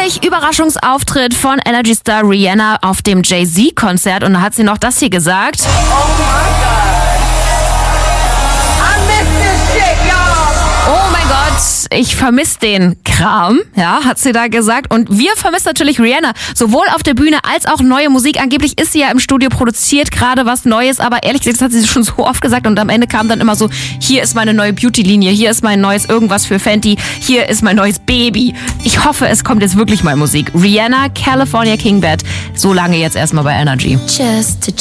Neulich Überraschungsauftritt von Energy Star Rihanna auf dem Jay-Z-Konzert und da hat sie noch das hier gesagt. Oh my God. I miss this shit, y'all. Oh mein Gott, ich vermisse den Kram, ja, hat sie da gesagt. Und wir vermissen natürlich Rihanna, sowohl auf der Bühne als auch neue Musik. Angeblich ist sie ja im Studio, produziert gerade was Neues, aber ehrlich gesagt, das hat sie schon so oft gesagt und am Ende kam dann immer so, hier ist meine neue Beauty-Linie, hier ist mein neues irgendwas für Fenty, hier ist mein neues Baby. Ich hoffe, es kommt jetzt wirklich mal Musik. Rihanna, California King Bed, so lange jetzt erstmal bei Energy. Just to